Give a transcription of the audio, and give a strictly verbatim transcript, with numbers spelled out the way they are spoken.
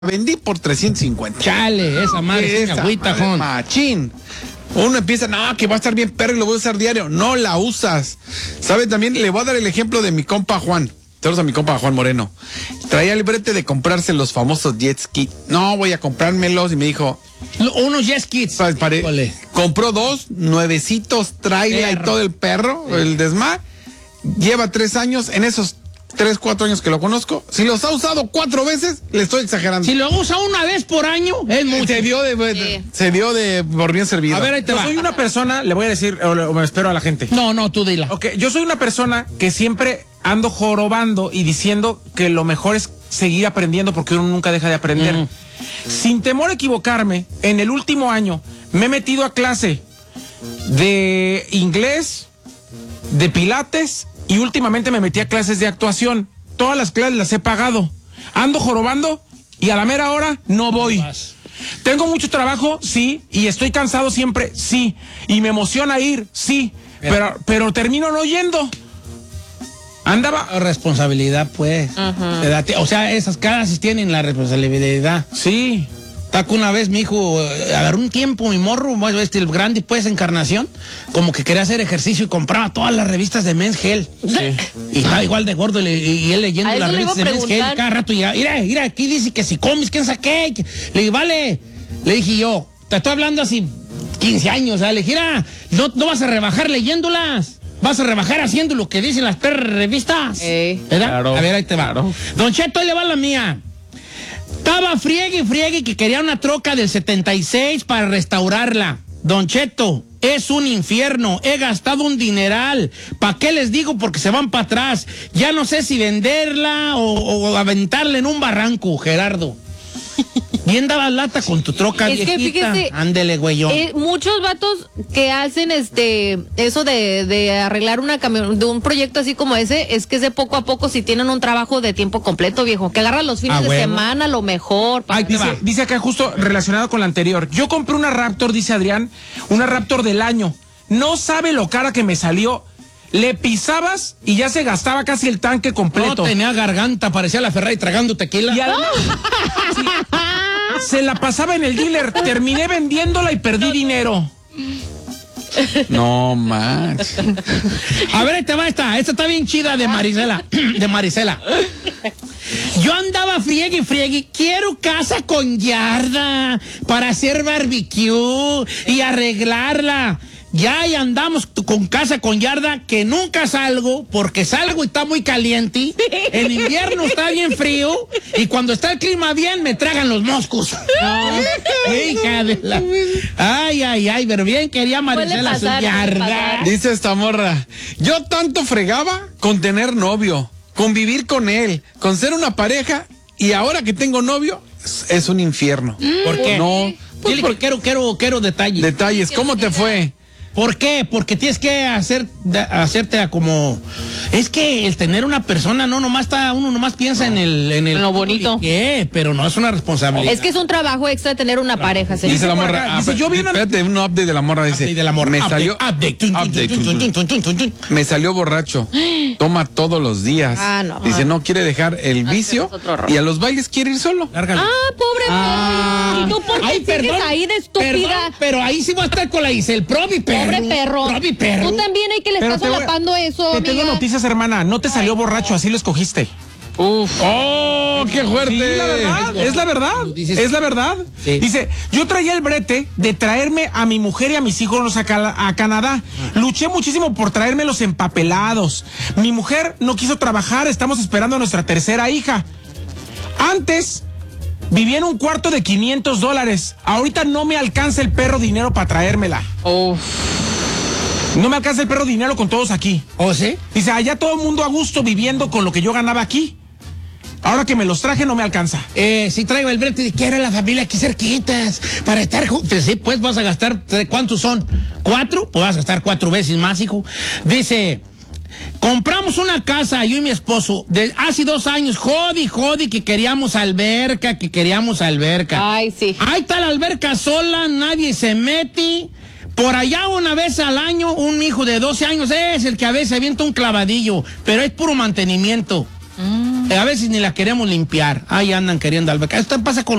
vendí por trescientos cincuenta. Chale, esa madre es agüita, Jon. Machín. Uno empieza, no, que va a estar bien perro y lo voy a usar diario. No la usas. ¿Sabe? También le voy a dar el ejemplo de mi compa Juan. Saludos a mi compa Juan Moreno. Traía el brete de comprarse los famosos jet ski. No, voy a comprármelos. Y me dijo... Unos jet skis. Pare, compró dos, nuevecitos, trailer y todo el perro, sí. El desmar. Lleva tres años. En esos tres, cuatro años que lo conozco, si los ha usado cuatro veces, le estoy exagerando. Si lo usa una vez por año, es mucho. Se dio de, de sí. se dio de por bien servido. A ver, ahí te va. Soy una persona, le voy a decir, o, o me espero a la gente. No, no, tú dila. Ok, yo soy una persona que siempre ando jorobando y diciendo que lo mejor es seguir aprendiendo porque uno nunca deja de aprender. Mm. Sin temor a equivocarme, en el último año me he metido a clase de inglés, de pilates y últimamente me metí a clases de actuación. Todas las clases las he pagado. Ando jorobando y a la mera hora no voy. Tengo mucho trabajo, sí, y estoy cansado siempre, sí. Y me emociona ir, sí, pero, pero termino no yendo. Andaba... Responsabilidad, pues. Uh-huh. O sea, esas clases tienen la responsabilidad. Sí. Taco una vez mi hijo agarró un tiempo, mi morro, este, el grande, pues, Encarnación, como que quería hacer ejercicio y compraba todas las revistas de Men's Health. Sí. Y estaba igual de gordo y, le, y él leyendo las revistas de Men's Health cada rato. Y ya, mira, mira, aquí dice que si comes, ¿quién saqué? Le dije, vale. Le dije yo, te estoy hablando así quince años, ¿sabes? Le dije, mira, no, no vas a rebajar leyéndolas. Vas a rebajar haciendo lo que dicen las perras revistas. Eh, ¿verdad? Claro, a ver, ahí te va. Claro. Don Cheto, ahí le va la mía. Estaba friegue y friegue que quería una troca del setenta y seis para restaurarla. Don Cheto, es un infierno. He gastado un dineral. ¿Para qué les digo? Porque se van para atrás. Ya no sé si venderla o, o aventarla en un barranco, Gerardo. Bien dabas lata con tu troca es viejita. Que fíjese, ándele, güeyón. Eh, muchos vatos que hacen este eso de, de arreglar una camión, de un proyecto así como ese, es que es de poco a poco si tienen un trabajo de tiempo completo, viejo, que agarran los fines ah, de bueno. semana, lo mejor. Ay, dice, dice acá justo relacionado con la anterior. Yo compré una Raptor, dice Adrián, una Raptor del año. No sabe lo cara que me salió. Le pisabas y ya se gastaba casi el tanque completo. No tenía garganta, parecía la Ferrari tragando tequila. Y además, sí, se la pasaba en el dealer. Terminé vendiéndola y perdí dinero. No más. A ver, ahí te va esta. Esta está bien chida de Marisela. De Marisela. Yo andaba friegue y friegue. Quiero casa con yarda para hacer barbecue y arreglarla. Ya y andamos con casa con yarda que nunca salgo porque salgo y está muy caliente. En invierno está bien frío y cuando está el clima bien me tragan los moscos. No. Hija de la... Ay, ay, ay, pero bien quería Marisela su yarda. Dice esta morra, yo tanto fregaba con tener novio, con vivir con él, con ser una pareja y ahora que tengo novio es un infierno. ¿Por qué? No. Pues Dile por... que quiero, quiero, quiero detalles. Detalles, ¿cómo te fue? ¿Por qué? Porque tienes que hacer, hacerte como... Es que el tener una persona no nomás está, uno nomás piensa no. en el... En el lo bonito. ¿Qué? Pero no es una responsabilidad. Es que es un trabajo extra tener una claro. pareja. Dice, dice la morra, dice, yo vi una... Espérate, un update de la morra, dice... Update de la morra. Me update, salió... Update. update. Me salió borracho. Toma todos los días. Ah, no. Dice, no quiere dejar el vicio y a los bailes quiere ir solo. Lárgalo. Ah, pobre ah. ¿Y tú por qué Ay, perdón, ahí de estúpida? Perdón, pero ahí sí va a estar con la Isel, probi perro. Pobre perro. Probi perro. Tú también hay que le estás solapando eso, Te amiga. tengo noticias, hermana. No te Ay, salió borracho, así lo escogiste. Uf. ¡Oh, qué fuerte! Sí, la verdad, es la verdad, es la verdad. Sí. Dice, yo traía el brete de traerme a mi mujer y a mis hijos a, a Canadá. Luché muchísimo por traérmelos empapelados. Mi mujer no quiso trabajar, estamos esperando a nuestra tercera hija. Antes vivía en un cuarto de quinientos dólares. Ahorita no me alcanza el perro dinero para traérmela. Uf. No me alcanza el perro dinero con todos aquí. ¿Oh, sí? Dice, allá todo el mundo a gusto viviendo con lo que yo ganaba aquí. Ahora que me los traje no me alcanza. Eh, si traigo el brete y quiero la familia aquí cerquitas para estar juntos. Sí, pues vas a gastar, ¿cuántos son? ¿Cuatro? Pues vas a gastar cuatro veces más, hijo. Dice, compramos una casa, yo y mi esposo, de hace dos años, jodi, jodi, que queríamos alberca, que queríamos alberca. Ay, sí. Ahí está la alberca sola, nadie se mete. Por allá una vez al año, un hijo de doce años es el que a veces avienta un clavadillo, pero es puro mantenimiento. Mm. A veces ni la queremos limpiar. Ahí andan queriendo albercar. Esto pasa con